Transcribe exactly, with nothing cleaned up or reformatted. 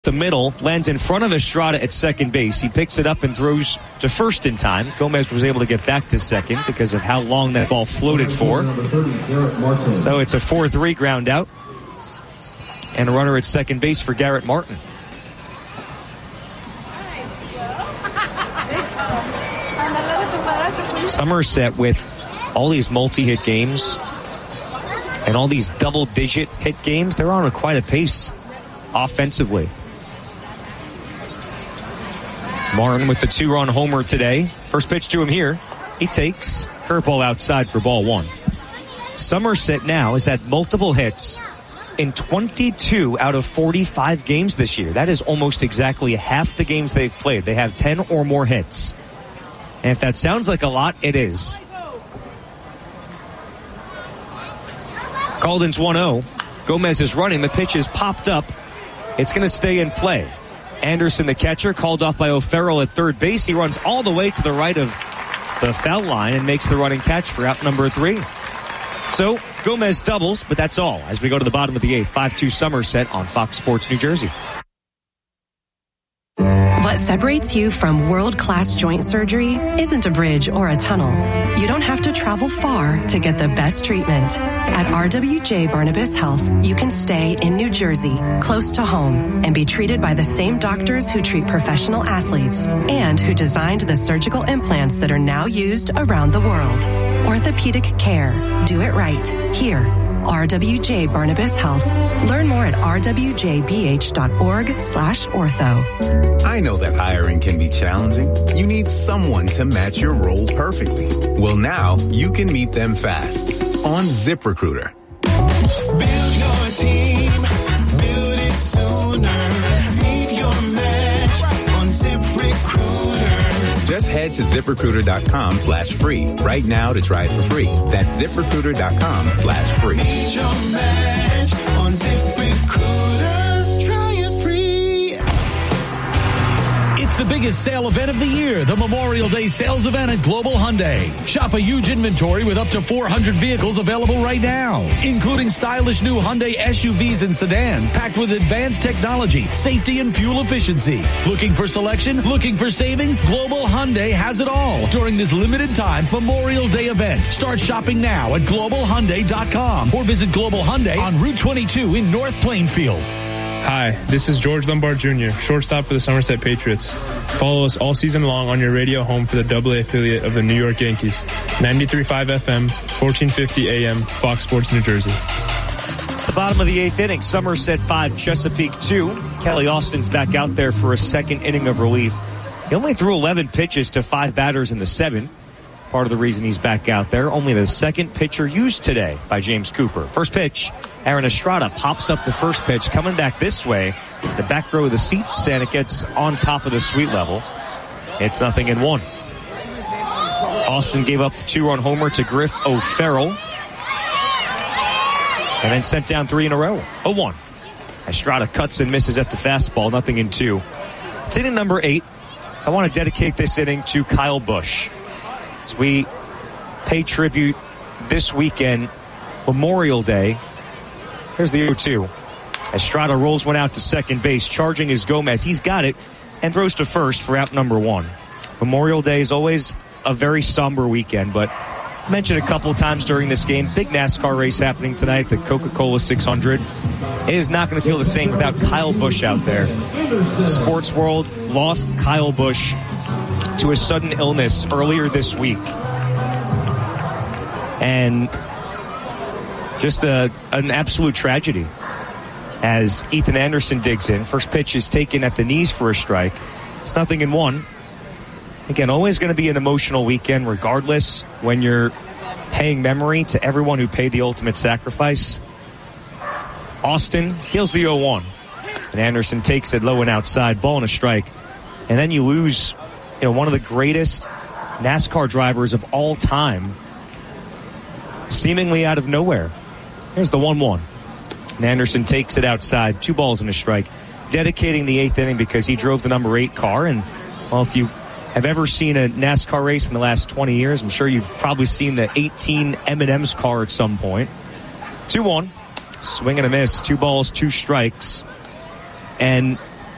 the middle, lands in front of Estrada at second base. He picks it up and throws to first in time. Gomez was able to get back to second because of how long that ball floated for. So it's a four three ground out. And a runner at second base for Garrett Martin. Somerset, with all these multi-hit games and all these double-digit hit games, they're on a quite a pace offensively. Martin with the two-run homer today. First pitch to him here. He takes curveball outside for ball one. Somerset now has had multiple hits in twenty-two out of forty-five games this year. That is almost exactly half the games they've played. They have ten or more hits. And if that sounds like a lot, it is. Calden's one oh. Gomez is running. The pitch is popped up. It's going to stay in play. Anderson, the catcher, called off by O'Farrell at third base. He runs all the way to the right of the foul line and makes the running catch for out number three. So Gomez doubles, but that's all as we go to the bottom of the eighth. five two Somerset on Fox Sports New Jersey. What separates you from world-class joint surgery isn't a bridge or a tunnel. You don't have to travel far to get the best treatment. At R W J Barnabas Health, you can stay in New Jersey, close to home, and be treated by the same doctors who treat professional athletes and who designed the surgical implants that are now used around the world. Orthopedic care. Do it right. Here. R W J Barnabas Health. Learn more at r w j b h dot org slash ortho. I know that hiring can be challenging. You need someone to match your role perfectly. Well, now you can meet them fast on ZipRecruiter. Build your team. Build it sooner. Meet your match on ZipRecruiter. Just head to ZipRecruiter.com slash free right now to try it for free. That's ZipRecruiter.com slash free. Meet your match on ZipRecruiter. Try it free. It's the biggest sale event of the year, the Memorial Day sales event at Global Hyundai. Shop a huge inventory with up to four hundred vehicles available right now, including stylish new Hyundai S U Vs and sedans packed with advanced technology, safety, and fuel efficiency. Looking for selection? Looking for savings? Global Hyundai has it all during this limited time Memorial Day event. Start shopping now at global hyundai dot com or visit Global Hyundai on Route twenty-two in North Plainfield. Hi, this is George Lombard Junior, shortstop for the Somerset Patriots. Follow us all season long on your radio home for the double A affiliate of the New York Yankees. ninety-three point five F M, fourteen fifty A M, Fox Sports New Jersey. The bottom of the eighth inning, Somerset five, Chesapeake two. Kelly Austin's back out there for a second inning of relief. He only threw eleven pitches to five batters in the seventh. Part of the reason he's back out there. Only the second pitcher used today by James Cooper. First pitch, Aaron Estrada pops up the first pitch, coming back this way, the back row of the seats, and it gets on top of the suite level. It's nothing in one. Austin gave up the two-run homer to Griff O'Farrell, and then sent down three in a row. oh one. Estrada cuts and misses at the fastball, nothing in two. It's inning number eight, so I want to dedicate this inning to Kyle Busch. As we pay tribute this weekend, Memorial Day. Here's the oh two. Estrada rolls one out to second base. Charging is Gomez. He's got it and throws to first for out number one. Memorial Day is always a very somber weekend, but I mentioned a couple of times during this game, big NASCAR race happening tonight, the Coca-Cola six hundred. It is not going to feel the same without Kyle Busch out there. Sports World lost Kyle Busch to a sudden illness earlier this week. And just a, an absolute tragedy as Ethan Anderson digs in. First pitch is taken at the knees for a strike. It's nothing in one. Again, always going to be an emotional weekend regardless when you're paying memory to everyone who paid the ultimate sacrifice. Austin deals the oh one. And Anderson takes it low and outside, ball and a strike. And then you lose, you know, one of the greatest NASCAR drivers of all time, seemingly out of nowhere. Here's the one one. And Anderson takes it outside, two balls and a strike, dedicating the eighth inning because he drove the number eight car. And, well, if you have ever seen a NASCAR race in the last twenty years, I'm sure you've probably seen the eighteen M and M's car at some point. two one. Swing and a miss. Two balls, two strikes. And